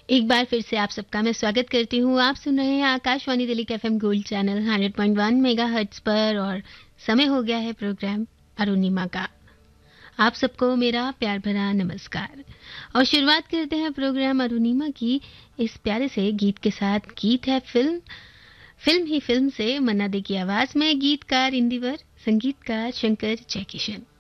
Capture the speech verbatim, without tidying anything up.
एक बार फिर से आप सबका मैं स्वागत करती हूँ। आप सुन रहे हैं आकाशवाणी दिल्ली का FM gold channel hundred point वन मेगाहर्ट्ज पर और समय हो गया है प्रोग्राम अरुणिमा का। आप सबको मेरा प्यार भरा नमस्कार और शुरुआत करते हैं प्रोग्राम अरुणिमा की इस प्यारे से गीत के साथ। गीत है फिल्म फिल्म ही फिल्म से मन्ना दे की आवाज में, गीतकार इंदिवर, संगीतकार शंकर जयकिशन।